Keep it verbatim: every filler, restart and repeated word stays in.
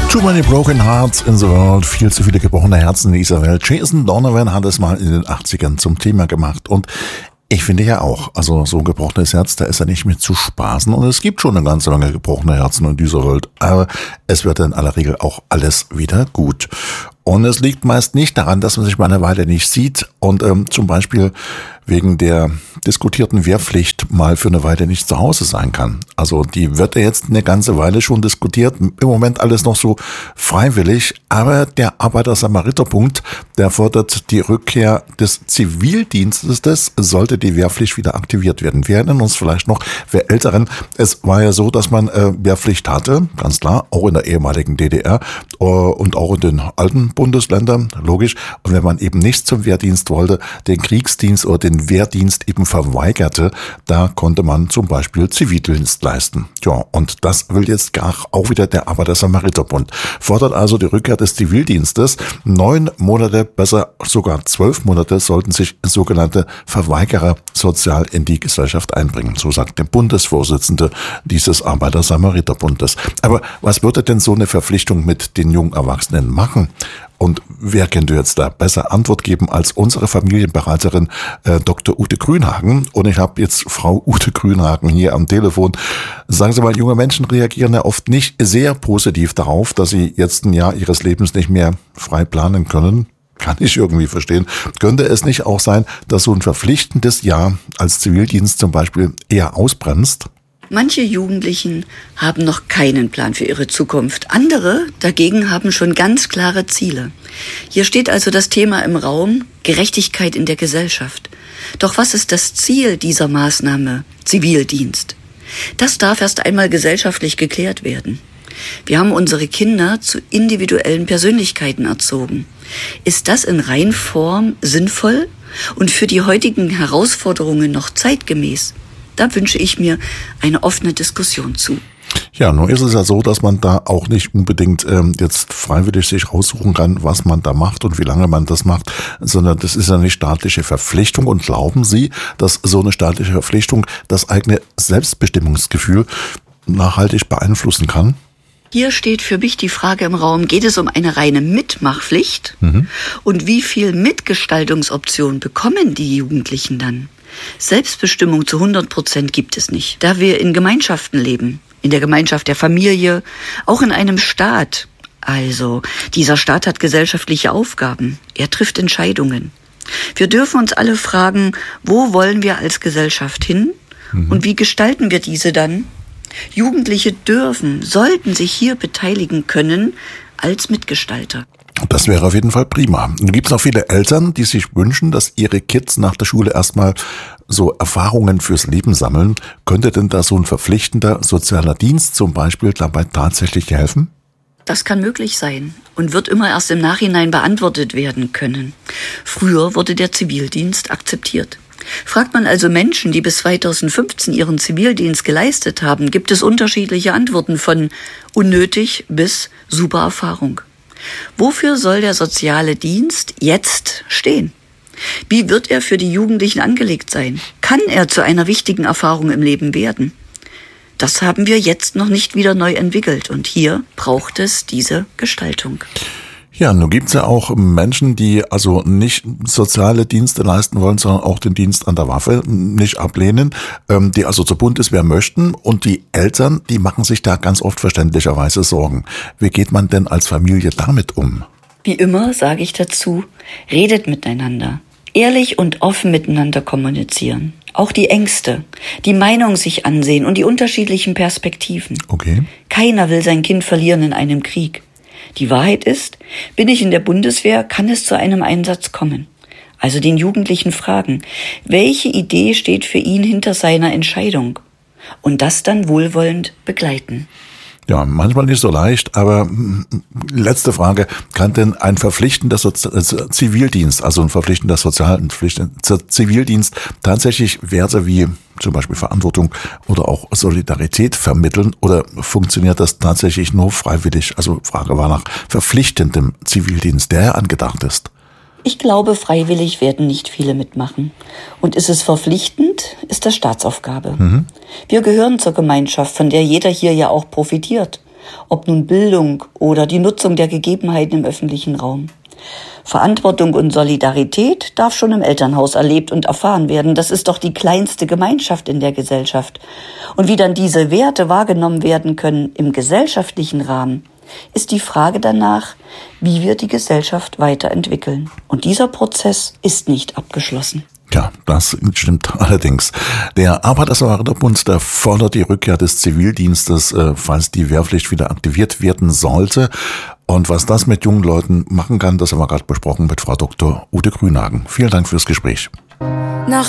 Too many broken hearts in the world. Viel zu viele gebrochene Herzen in dieser Welt. Jason Donovan hat es mal in den achtzigern zum Thema gemacht. Und ich finde ja auch, also so ein gebrochenes Herz, da ist ja nicht mit zu spaßen. Und es gibt schon eine ganze Menge gebrochene Herzen in dieser Welt. Aber es wird in aller Regel auch alles wieder gut. Und es liegt meist nicht daran, dass man sich mal eine Weile nicht sieht und ähm, zum Beispiel wegen der diskutierten Wehrpflicht mal für eine Weile nicht zu Hause sein kann. Also die wird ja jetzt eine ganze Weile schon diskutiert. Im Moment alles noch so freiwillig. Aber der Arbeiter-Samariter-Punkt, der fordert die Rückkehr des Zivildienstes, sollte die Wehrpflicht wieder aktiviert werden. Wir erinnern uns vielleicht noch, wir Älteren, es war ja so, dass man äh, Wehrpflicht hatte, ganz klar, auch in der ehemaligen D D R äh, und auch in den alten Bundesländern, logisch. Und wenn man eben nicht zum Wehrdienst wollte, den Kriegsdienst oder den Wehrdienst eben verweigerte, da konnte man zum Beispiel Zivildienst leisten. Ja, und das will jetzt gar auch wieder der Arbeiter-Samariter-Bund. Fordert also die Rückkehr des Zivildienstes. Neun Monate, besser sogar zwölf Monate sollten sich sogenannte Verweigerer sozial in die Gesellschaft einbringen. So sagt der Bundesvorsitzende dieses Arbeiter-Samariter-Bundes. Aber was würde denn so eine Verpflichtung mit den jungen Erwachsenen machen? Und wer könnte jetzt da besser Antwort geben als unsere Familienberaterin äh, Doktor Ute Grünhagen? Und ich habe jetzt Frau Ute Grünhagen hier am Telefon. Sagen Sie mal, junge Menschen reagieren ja oft nicht sehr positiv darauf, dass sie jetzt ein Jahr ihres Lebens nicht mehr frei planen können. Kann ich irgendwie verstehen. Könnte es nicht auch sein, dass so ein verpflichtendes Jahr als Zivildienst zum Beispiel eher ausbremst? Manche Jugendlichen haben noch keinen Plan für ihre Zukunft. Andere dagegen haben schon ganz klare Ziele. Hier steht also das Thema im Raum: Gerechtigkeit in der Gesellschaft. Doch was ist das Ziel dieser Maßnahme Zivildienst? Das darf erst einmal gesellschaftlich geklärt werden. Wir haben unsere Kinder zu individuellen Persönlichkeiten erzogen. Ist das in Reinform sinnvoll und für die heutigen Herausforderungen noch zeitgemäß? Da wünsche ich mir eine offene Diskussion zu. Ja, nun ist es ja so, dass man da auch nicht unbedingt ähm, jetzt freiwillig sich raussuchen kann, was man da macht und wie lange man das macht, sondern das ist ja eine staatliche Verpflichtung. Und glauben Sie, dass so eine staatliche Verpflichtung das eigene Selbstbestimmungsgefühl nachhaltig beeinflussen kann? Hier steht für mich die Frage im Raum: Geht es um eine reine Mitmachpflicht? Mhm. Und wie viel Mitgestaltungsoption bekommen die Jugendlichen dann? Selbstbestimmung zu hundert Prozent gibt es nicht, da wir in Gemeinschaften leben, in der Gemeinschaft der Familie, auch in einem Staat. Also, dieser Staat hat gesellschaftliche Aufgaben, er trifft Entscheidungen. Wir dürfen uns alle fragen, wo wollen wir als Gesellschaft hin mhm. und wie gestalten wir diese dann? Jugendliche dürfen, sollten sich hier beteiligen können als Mitgestalter. Das wäre auf jeden Fall prima. Nun gibt es auch viele Eltern, die sich wünschen, dass ihre Kids nach der Schule erstmal so Erfahrungen fürs Leben sammeln. Könnte denn da so ein verpflichtender sozialer Dienst zum Beispiel dabei tatsächlich helfen? Das kann möglich sein und wird immer erst im Nachhinein beantwortet werden können. Früher wurde der Zivildienst akzeptiert. Fragt man also Menschen, die bis zweitausendfünfzehn ihren Zivildienst geleistet haben, gibt es unterschiedliche Antworten von unnötig bis super Erfahrung. Wofür soll der soziale Dienst jetzt stehen? Wie wird er für die Jugendlichen angelegt sein? Kann er zu einer wichtigen Erfahrung im Leben werden? Das haben wir jetzt noch nicht wieder neu entwickelt und hier braucht es diese Gestaltung. Ja, nun gibt's ja auch Menschen, die also nicht soziale Dienste leisten wollen, sondern auch den Dienst an der Waffe nicht ablehnen, die also zur Bundeswehr möchten. Und die Eltern, die machen sich da ganz oft verständlicherweise Sorgen. Wie geht man denn als Familie damit um? Wie immer sage ich dazu: Redet miteinander. Ehrlich und offen miteinander kommunizieren. Auch die Ängste, die Meinung sich ansehen und die unterschiedlichen Perspektiven. Okay. Keiner will sein Kind verlieren in einem Krieg. Die Wahrheit ist, bin ich in der Bundeswehr, kann es zu einem Einsatz kommen. Also den Jugendlichen fragen, welche Idee steht für ihn hinter seiner Entscheidung? Und das dann wohlwollend begleiten. Ja, manchmal nicht so leicht, aber letzte Frage: Kann denn ein verpflichtender Sozi- Zivildienst, also ein verpflichtender sozialen Zivildienst tatsächlich Werte wie zum Beispiel Verantwortung oder auch Solidarität vermitteln, oder funktioniert das tatsächlich nur freiwillig? Also Frage war nach verpflichtendem Zivildienst, der ja angedacht ist. Ich glaube, freiwillig werden nicht viele mitmachen. Und ist es verpflichtend, ist das Staatsaufgabe. Mhm. Wir gehören zur Gemeinschaft, von der jeder hier ja auch profitiert. ob nun Bildung oder die Nutzung der Gegebenheiten im öffentlichen Raum. Verantwortung und Solidarität darf schon im Elternhaus erlebt und erfahren werden. Das ist doch die kleinste Gemeinschaft in der Gesellschaft. Und wie dann diese Werte wahrgenommen werden können im gesellschaftlichen Rahmen, ist die Frage danach, wie wir die Gesellschaft weiterentwickeln. Und dieser Prozess ist nicht abgeschlossen. Ja, das stimmt allerdings. Der Arbeitersamariterbund, der fordert die Rückkehr des Zivildienstes, äh, falls die Wehrpflicht wieder aktiviert werden sollte. Und was das mit jungen Leuten machen kann, das haben wir gerade besprochen mit Frau Doktor Ute Grünhagen. Vielen Dank fürs Gespräch. Nach